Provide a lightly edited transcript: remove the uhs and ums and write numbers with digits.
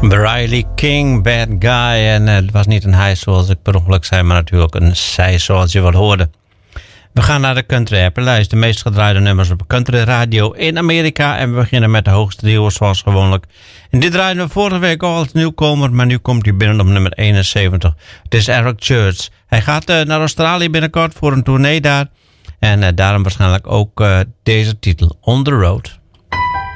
Riley King, Bad Guy. En het was niet een high zoals ik per ongeluk zei, maar natuurlijk een zij zoals je wat hoorde. We gaan naar de Country App-lijst. De meest gedraaide nummers op Country Radio in Amerika. En we beginnen met de hoogste duo zoals gewoonlijk. En dit draaiden we vorige week al als nieuwkomer, maar nu komt hij binnen op nummer 71. Het is Eric Church. Hij gaat naar Australië binnenkort voor een tournee daar. En daarom waarschijnlijk ook deze titel, On The Road.